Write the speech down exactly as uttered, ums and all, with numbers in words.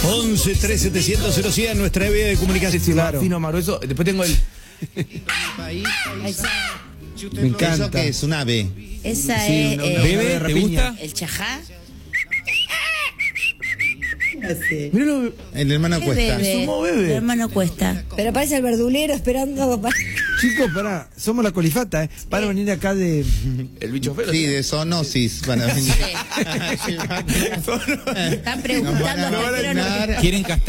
once tres setecientos cero cien, nuestra vía de comunicación. Sí, Claro. Fino Marueso. Después tengo el... Me encanta. ¿Eso qué es? ¿Un ave? Esa Sí, es una- eh, una Bebe, de ¿te rapiña. gusta? el chajá. Míralo. El hermano ¿Qué Cuesta. bebe? Sumó Bebe. El hermano Cuesta. Pero parece el verdulero esperando. para- Chicos, pará, somos la colifata, ¿eh? Van a venir acá de... El bicho feo. Sí, de zoonosis van a venir. Están preguntando Nos van a por qué no nos- vacunar. Quieren castrar.